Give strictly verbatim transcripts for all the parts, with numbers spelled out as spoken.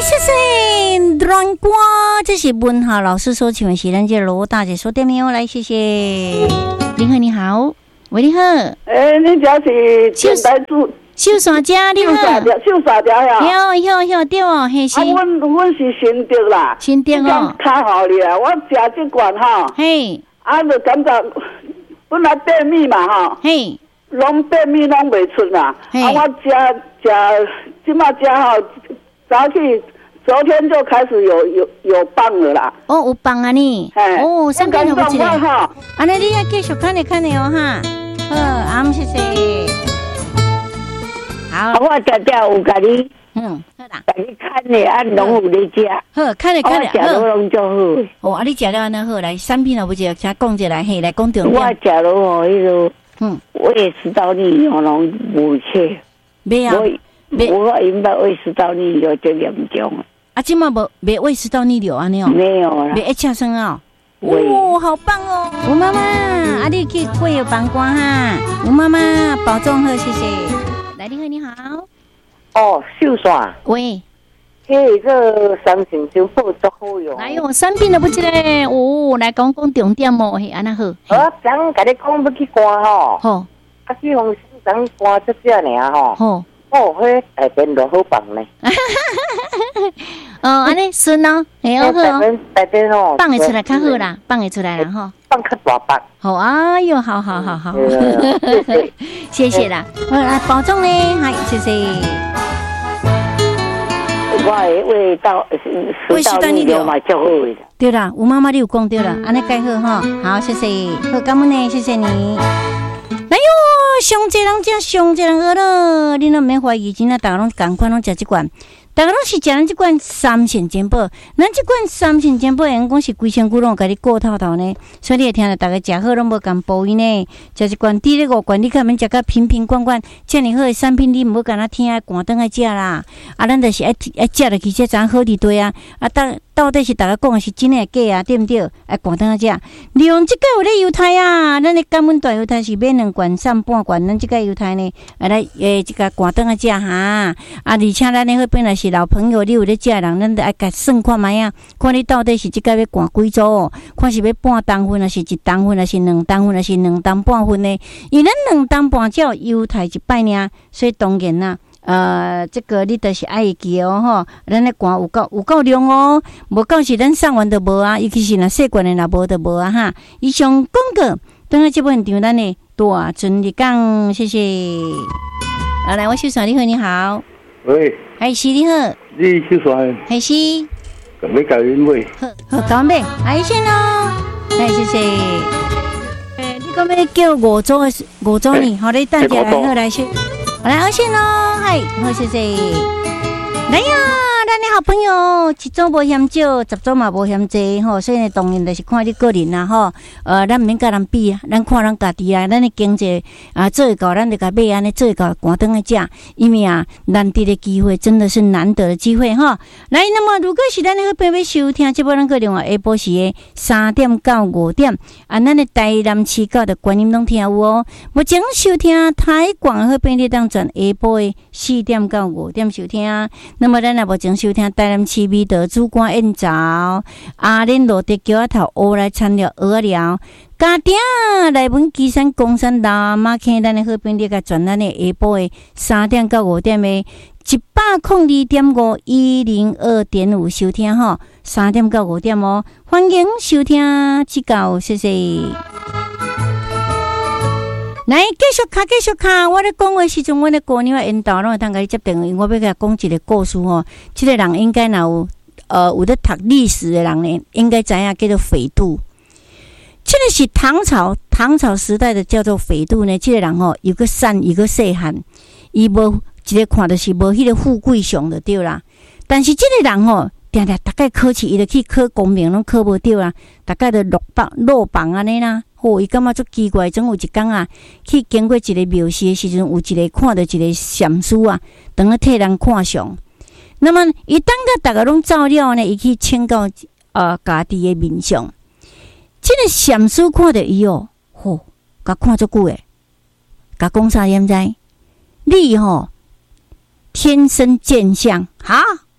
谢谢软瓜，这是文豪老师所请的是咱这罗大姐说对没有？来，谢谢。林鹤你好，喂，你好。 诶，你这是现代主秀山家，你好。 秀山条，秀山条呀。 有有有对哦，嘿是。 啊，阮阮是新竹啦。 新竹哦。 较好哩啊，我食这罐吼。 嘿。 啊，就感觉本来便秘嘛吼。 嘿。 拢便秘拢袂出啦。啊，我食食即马食吼，早起。昨天就开始有有有棒了啦！ 哦，有棒啊你！哦，三片好不起来哈！安尼你要继续看的看的哦哈！好，阿姆谢谢。好， 我常常有甲你， 嗯，好啦， 甲你看的啊，拢有咧食。 好，看的看的， 我食了拢就好。 哦，啊，你食了安尼好，来三片好不起来，先讲一来，嘿，来讲重点。 我食了哦，迄个，嗯，胃食道逆流拢无切。 没啊， 我因为胃食道逆流最严重。 啊，今嘛无没胃食道逆流安尼哦， 没有啦， 没一恰生啊，哦，好棒哦！吴妈妈，啊，你去贵有帮光哈，吴妈妈保重好，谢谢。来，你好，你好。 哦，秀山。 喂。 嘿，这三型就好足好用。 哎呦，三品都不知嘞，哦，来讲讲重点哦，嘿，安那好。 我讲甲你讲要去关吼。好。啊，去红山关这只尔吼。好。哦，迄大便就好放呢。 哦，安尼顺哦，哎呦好。 大便哦， 放会出来较好啦，放会出来啦吼。 放较大包。 好，哎呦，好好好好。谢谢啦，我来保重嘞，嗨，谢谢。 我的味道，味道逆流嘛，就好的。 对啦，吴妈妈你有讲对啦，安尼改好哈。好，谢谢，好，感恩呢，谢谢你。哎呦，上济人食，上济人饿了，你都免怀疑，真啊，大家拢共款拢食这罐，大家拢是食咱这罐三线煎宝，咱这罐三线煎宝，人讲是规身躯拢甲你顾透透呢，所以你会听到大家食好拢无共补伊呢，食一罐滴咧五罐，你看免食甲瓶瓶罐罐，遮尔好的产品，你毋好干那听爱赶灯爱食啦，啊，咱就是爱爱食落去，这咱好伫对啊，啊，到到底是大家讲的是真诶假啊，对毋对？爱赶灯爱食，利用即个有咧犹太啊，咱咧感恩大犹太是买两罐送半罐，咱即个犹太呢，啊来诶，即个赶灯爱食哈，啊，而且咱咧迄边来。是老朋友，你有咧食人，咱得爱甲算看卖啊，看你到底是即个要赶几组哦，看是要半当份，还是一当份，还是两当份，还是两当半份呢？因咱两当半只有犹太一摆尔，所以当然啦，呃，这个你都是爱会记哦吼，咱咧赶有够有够量哦，无够是咱送完就无啊，尤其是若细罐的若无就无啊哈。以上广告，等下这部现场咱的大尊日讲，谢谢。好，来，我秀爽，你好，你好。 喂， 海西你好， 你去耍？ 海西， 准备改运会？ 好，好，搞咩？海鲜哦，哎，谢谢。诶，你讲要叫五组的五组呢？好，你大家来好来先，好来海鲜哦，嗨，好，谢谢。来呀！咱的好朋友，一组无嫌少，十组嘛无嫌济吼，所以呢，当然就是看你个人啦吼。呃，咱毋免甲人比啊，咱看咱家己啊，咱的经济啊，做会到，咱就甲买安尼做会到，赶灯来食。因为啊，难得的机会真的是难得的机会哈。来，那么如果是咱的好朋友要收听，这波咱个另外下晡时的三点到五点，啊，咱的台南市教的观音拢听有哦。目前收听台广好朋友当转下晡的四点到五点收听。那么咱也目前收听台南市美德主管演奏阿莲罗德桥头乌来参了鹅寮家庭来文基山公山大马坑咱的好朋友甲转咱的下晡的三点到五点的一百空二点五一零二点五收听吼，三点到五点哦，欢迎收听指教，谢谢。来，继续卡，继续卡！我咧讲话时阵，我咧姑娘引导，拢会通甲你接电话。我要甲讲一个故事吼，这个人应该若有呃有咧读历史的人呢，应该知影叫做斐度。这个是唐朝唐朝时代的叫做斐度呢。这个人吼，有个善，有个细汉，伊无一个看就是无迄个富贵相就对啦。但是这个人吼，定定大概考试，伊就去考功名，拢考无对啦，大概就落榜落榜安尼啦。哦，伊感觉足奇怪，总有一天啊，去经过一个庙寺的时阵，有一个看到一个禅师啊，当咧替人看相。那么，伊当甲大家拢照了呢，伊去请教呃家己的面相。这个禅师看到伊哦，吼，甲看足久诶，甲讲啥言知？你吼、哦、天生见相，哈，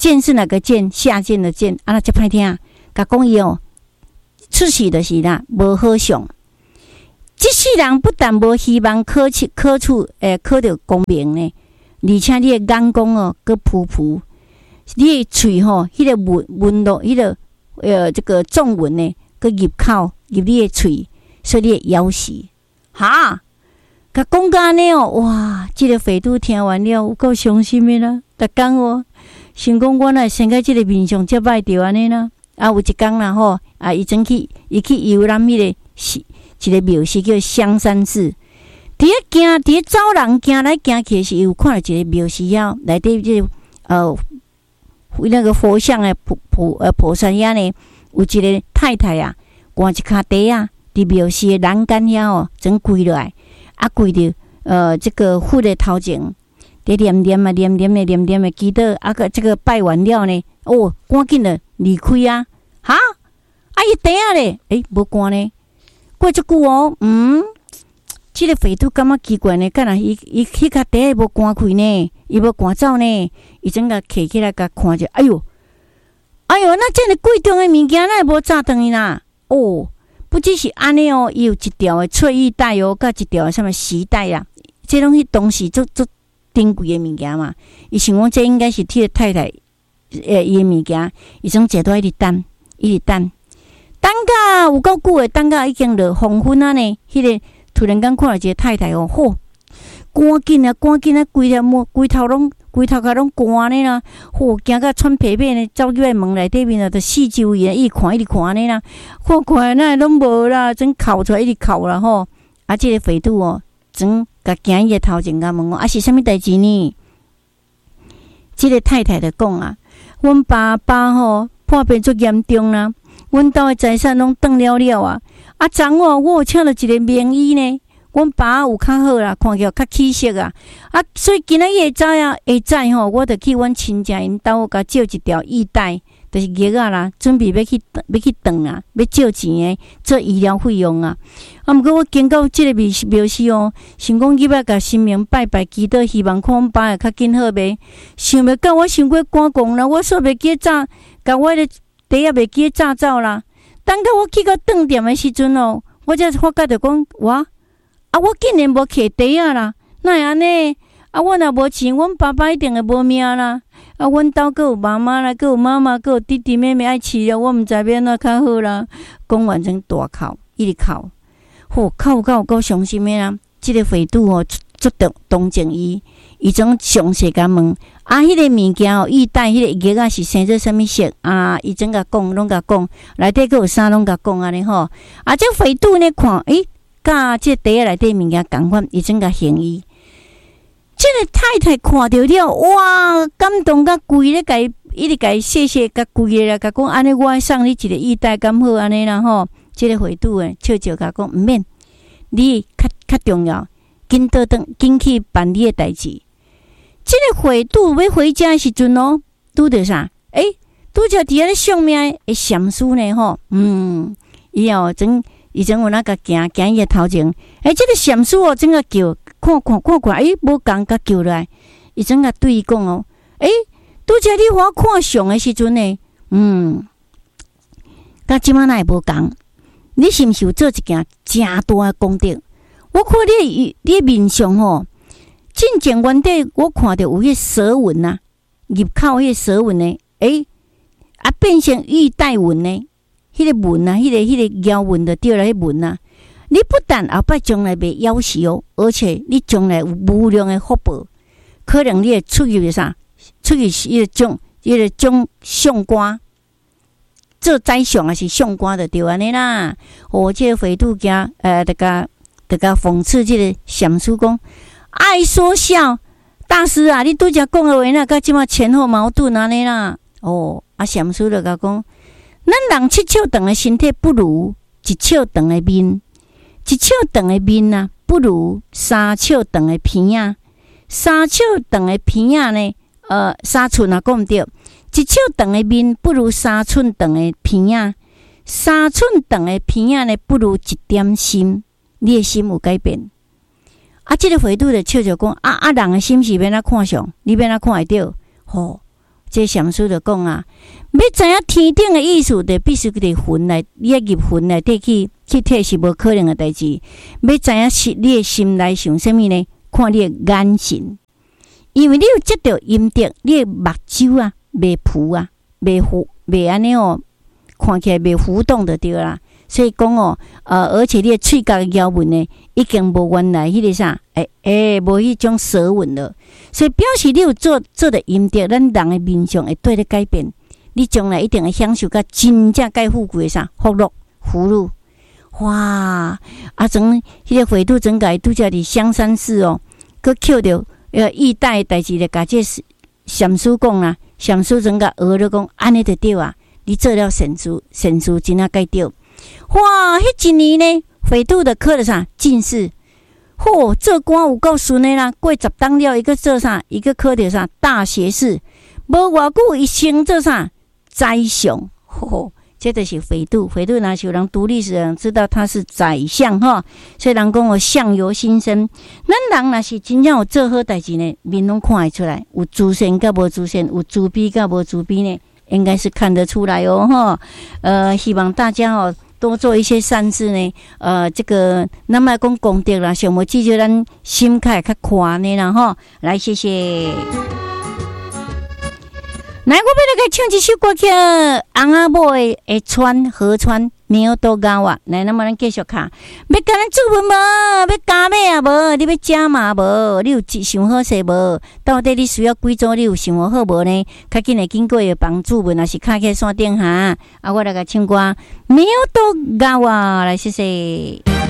剑是哪个剑？下剑的剑，啊，那就歹听。甲讲伊哦，出世就是啦，无好相。这世人不但无希望考出考出诶考到功名呢，而且你的眼光哦，搁扑扑，你的喙吼，迄、那个纹纹路，迄、那个呃这个纵纹呢，搁入口入你的喙，所以你会咬死。哈，甲讲到安尼哦，哇！这个肥度听完了，有够伤心的啦，逐工哦，想讲我若生个这个面相，则歹着安尼啦。啊，有一天啦吼，啊，伊真去，伊去游览迄个是一个庙是叫香山寺。伫咧行，伫咧走人行来行去是有看到一个庙是了，内底即、這個、呃那个佛像诶菩菩呃菩萨遐呢，有一个太太啊，挂一骹地啊，伫庙是诶栏杆遐哦，整跪落来，啊跪着呃这个佛诶头前，伫念念啊念念诶念念诶祈祷，啊个这个拜完了呢，哦，赶紧的离开啊！哈，啊伊地啊咧，诶，无关呢。过一久哦，嗯，即、這个肥度感觉奇怪呢，敢若伊伊迄骹地无关开呢，伊无赶走呢，伊整个摕起来甲看者，哎哟，哎哟，那这个贵重的物件，那无炸断啦。哦，不只是安尼哦，伊有一条的翠玉带哦，甲一条什么丝带啦，这拢是当时足足珍贵的物件嘛。伊想讲这应该是替太太诶伊的物件，伊总坐在一直等。一直等，等甲有够久诶，等甲已经落黄昏啊呢。迄、那个突然间看到一个太太哦，吼，赶紧啊，赶紧啊，规条毛规头拢规头壳拢干呢啦，吼，惊甲喘皮皮呢，走入来门内底面啊，就四周伊一直看一直看呢啦，看看那拢无啦，真哭出来一直哭啦吼。啊，这个肥度哦，真甲行伊诶头前甲问哦，啊是啥物代志呢？这个太太就讲啊，阮爸爸吼。破病足严重啦！阮兜诶财产拢断了了啊！啊，昨晚我有请了一个名医呢，阮爸有较好啦，看起来较气色啊！啊，所以今仔日下早啊，下早吼，我着去阮亲戚因兜甲借一条玉带，就是玉啊啦，准备要去要去断啊，要借钱诶，做医疗费用啊！啊，毋过我经过即个庙庙寺哦，想讲入来甲神明拜拜祈祷，希望看阮爸会较紧好袂？想袂到我想过赶工啦，我煞袂记早。甲我的地也袂记炸走啦，等到我去到饭店的时阵哦，我才发觉着讲，哇，啊，我竟然无摕地啊啦，哪会安尼？啊，我若无钱，阮爸爸一定会无命啦。啊，阮兜阁有妈妈啦，阁有妈妈，阁有弟弟妹妹爱饲了，我毋知要安怎较好啦。讲完整大哭，一直哭，吼，哭到有够伤心的啦。即、這个肥度哦，足同同情伊，伊总详细甲问。啊，迄、那个物件哦，玉带迄个玉啊是生做啥物色啊？伊整甲讲，拢甲讲，内底佫有啥拢甲讲安尼吼。啊，这肥度呢看，诶，甲这地下内底物件共款，伊整甲行伊。这个太太看到了，哇，感动甲跪咧，甲伊一直甲伊谢谢，甲跪咧啦，甲讲安尼，我送你一个玉带，敢好安尼啦吼。这个肥度诶，笑笑甲讲毋免，你较较重要，紧倒转，紧去办你诶代志。这个回拄要回家的时阵哦，拄着啥？诶、欸，拄着伫咧上面诶禅师呢吼，嗯，伊哦真，伊真有那个行行伊诶头前，诶、欸，这个禅师哦真个叫，看看看看，诶、欸，无共甲叫落来，伊真个对伊讲哦，诶、欸，拄着你互我看相诶时阵呢，嗯，甲即摆哪会无共？你是毋是有做一件诚大诶功德？我看你你诶面相吼。进前原底我看到有迄蛇纹呐、啊，入口迄蛇纹呢，诶、欸，啊变成玉带纹呢，迄、那个纹啊，迄、那个迄、那个妖纹就对了，迄纹啊。你不但后摆将来袂夭死哦，而且你将来有无量的福报，可能你会出去啥？出去是迄个种，迄个种相官，做宰相还是相官就对安尼啦。哦，这个肥度家，呃，大家大家讽刺这个禅师讲。爱说笑，大师啊！你拄则讲的话，那甲即马前后矛盾安尼啦。哦，啊，禅师就甲讲，咱人七尺长的身体不如一尺长的面，一尺长的面啊，不如三尺长的鼻啊。三尺长的鼻啊呢，呃，三寸啊讲毋对，一尺长的面不如三寸长的鼻啊，三寸长的鼻啊呢，不如一点心。你的心有改变。啊，这个回度的笑笑讲，啊啊，人的心是要哪看相，你要哪看会到？吼、哦， 这上师就讲啊，要知影天顶的意思，就必须得魂来，你要入魂内底去去体是无可能的代志。要知影是你的心内想什么呢？看你的眼神，因为你有接到阴德，你的目睭啊，袂浮啊，袂浮，袂安尼哦，看起来袂浮动就对啦。所以讲哦，呃，而且你的喙角咬纹呢，已经无原来迄个啥，诶、欸、诶，无、欸、迄种舌纹了。所以表示你有做做的阴德，咱人的面相会对你改变。你将来一定会享受到真正该富贵的啥福禄福禄。哇！啊，从迄个回度整改拄则伫香山寺哦，佮捡着呃义代的代志来甲这禅师讲啦，禅师整甲学了讲，安尼就对啊！你做了善事，善事真啊该对。哇！迄一年呢，回度的考了啥进士，嚯，做官有够顺的啦！过十当了，一个做啥，一个考着啥大学士，无偌久一升做啥宰相，嚯！这就是回度，回度若是有人读历史的人知道他是宰相哈，所以人讲我相由心生。咱人若是真正有做好代志呢，面拢看会出来，有自信甲无自信，有自卑甲无自卑呢，应该是看得出来哦哈。呃，希望大家哦。多做一些善事呢，呃，这个咱莫讲功德啦，上无至少咱心开较宽呢啦吼。来，谢谢。来，我要来给唱一首歌曲，翁仔某的会川河川苗都高啊。来，那么咱继续看，要甲咱注文无？要加码啊无？你要加码无？你有想好势无？到底你需要几组？你有想好无呢？较紧的经过的帮助文，还是卡起山顶下啊？我来甲唱歌，苗都高啊，来谢谢。